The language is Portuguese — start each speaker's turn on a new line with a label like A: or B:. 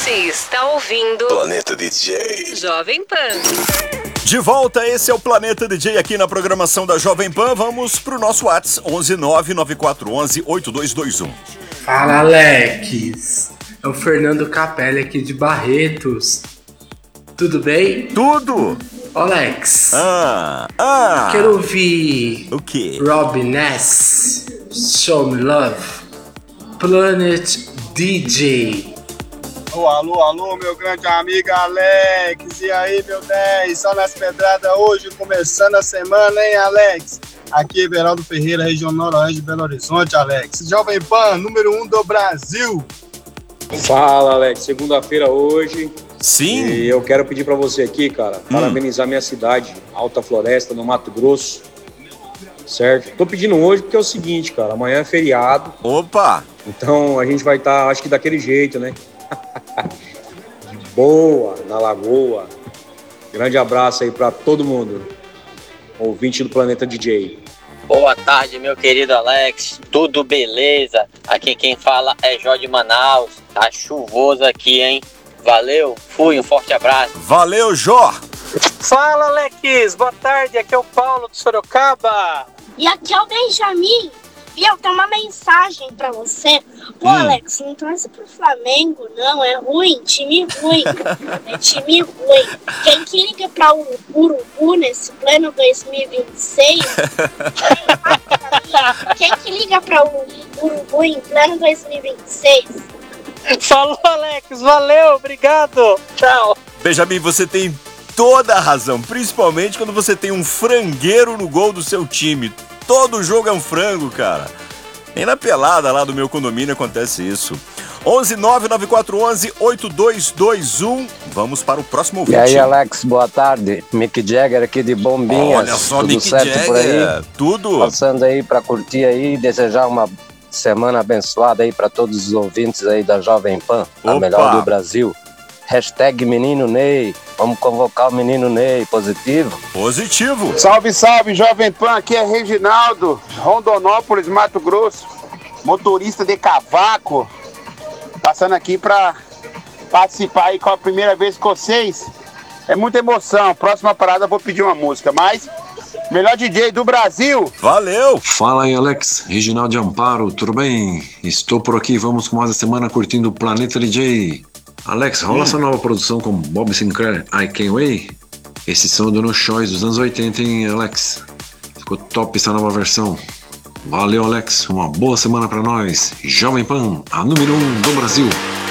A: Você está ouvindo
B: Planeta DJ
A: Jovem Pan.
C: De volta, esse é o Planeta DJ aqui na programação da Jovem Pan. Vamos pro nosso WhatsApp, 11994118221.
D: Fala, Alex. É o Fernando Capelli aqui de Barretos. Tudo bem?
C: Tudo!
D: Alex.
C: Quero
D: ouvir
C: o quê?
D: Robin Ness, Show Me Love, Planet DJ.
E: Alô, meu grande amigo Alex. E aí, meu 10? Só nas pedradas hoje, começando a semana, hein, Alex? Aqui é Everaldo Ferreira, região noroeste de Belo Horizonte, Alex. Jovem Pan, número 1 do Brasil.
F: Fala, Alex. Segunda-feira hoje.
C: Sim.
F: E eu quero pedir pra você aqui, cara, parabenizar minha cidade, Alta Floresta, no Mato Grosso. Certo? Tô pedindo hoje porque é o seguinte, cara, amanhã é feriado.
C: Opa!
F: Então a gente vai estar, acho que daquele jeito, né? De boa, na lagoa. Grande abraço aí pra todo mundo, ouvinte do Planeta DJ.
G: Boa tarde, meu querido Alex. Tudo beleza? Aqui quem fala é Jó de Manaus. Tá chuvoso aqui, hein? Valeu, fui, um forte abraço.
C: Valeu, Jó!
H: Fala, Alex. Boa tarde, aqui é o Paulo do Sorocaba.
I: E aqui é o Benjamin. E eu tenho uma mensagem pra você. Pô, Alex, não torce pro Flamengo, não. É ruim, time ruim. É time ruim. Quem que liga pra Urubu nesse plano 2026? Quem que liga pra Urubu em plano 2026?
H: Falou, Alex. Valeu, obrigado. Tchau.
C: Benjamin, você tem toda a razão. Principalmente quando você tem um frangueiro no gol do seu time. Todo jogo é um frango, cara. Nem na pelada lá do meu condomínio acontece isso. 11994118221. Vamos para o próximo ouvinte.
J: E aí, Alex, boa tarde. Mick Jagger aqui de Bombinhas.
C: Olha só,
J: tudo
C: Mick
J: certo
C: Jagger.
J: por aí?
C: Tudo.
J: Passando aí para curtir aí, desejar uma semana abençoada aí para todos os ouvintes aí da Jovem Pan, a melhor do Brasil. Hashtag Menino Ney. Vamos convocar o Menino Ney. Positivo?
C: Positivo.
E: Salve, salve, Jovem Pan. Aqui é Reginaldo, Rondonópolis, Mato Grosso. Motorista de cavaco. Passando aqui pra participar aí com a primeira vez com vocês. É muita emoção. Próxima parada eu vou pedir uma música, mas melhor DJ do Brasil.
C: Valeu.
K: Fala aí, Alex. Reginaldo de Amparo, tudo bem? Estou por aqui. Vamos com mais a semana curtindo o Planeta DJ. Alex, rola essa nova produção com Bob Sinclair, I Can't Wait. Esse som do No Choice dos anos 80, hein, Alex? Ficou top essa nova versão. Valeu, Alex. Uma boa semana pra nós. Jovem Pan, a número 1 do Brasil.